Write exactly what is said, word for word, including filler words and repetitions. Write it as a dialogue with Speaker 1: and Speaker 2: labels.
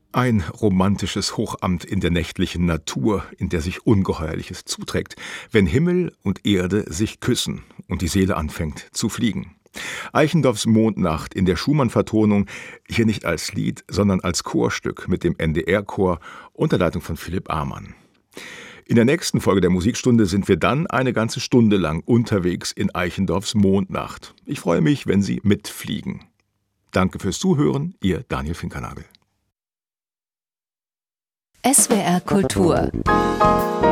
Speaker 1: Ein romantisches Hochamt in der nächtlichen Natur, in der sich Ungeheuerliches zuträgt, wenn Himmel und Erde sich küssen und die Seele anfängt zu fliegen. Eichendorffs Mondnacht in der Schumann-Vertonung, hier nicht als Lied, sondern als Chorstück mit dem N D R-Chor unter Leitung von Philipp Amann. In der nächsten Folge der Musikstunde sind wir dann eine ganze Stunde lang unterwegs in Eichendorffs Mondnacht. Ich freue mich, wenn Sie mitfliegen. Danke fürs Zuhören, Ihr Daniel Finkernagel.
Speaker 2: S W R Kultur